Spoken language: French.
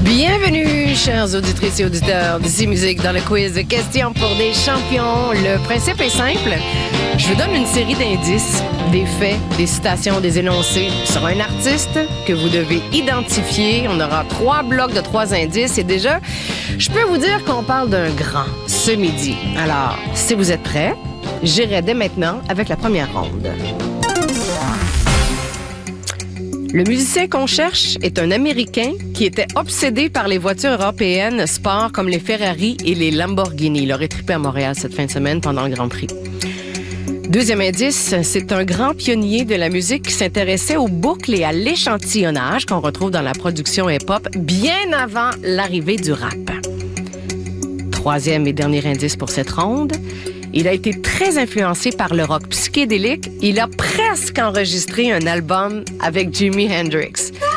Bienvenue, chers auditrices et auditeurs d'Ici Musique dans le quiz de questions pour des champions. Le principe est simple. Je vous donne une série d'indices, des faits, des citations, des énoncés sur un artiste que vous devez identifier. On aura 3 blocs de 3 indices et déjà, je peux vous dire qu'on parle d'un grand ce midi. Alors, si vous êtes prêts, j'irai dès maintenant avec la première ronde. Le musicien qu'on cherche est un Américain qui était obsédé par les voitures européennes sport comme les Ferrari et les Lamborghini. Il aurait trippé à Montréal cette fin de semaine pendant le Grand Prix. Deuxième indice, c'est un grand pionnier de la musique qui s'intéressait aux boucles et à l'échantillonnage qu'on retrouve dans la production hip-hop bien avant l'arrivée du rap. Troisième et dernier indice pour cette ronde, il a été très influencé par le rock psychédélique. Il a presque enregistré un album avec Jimi Hendrix.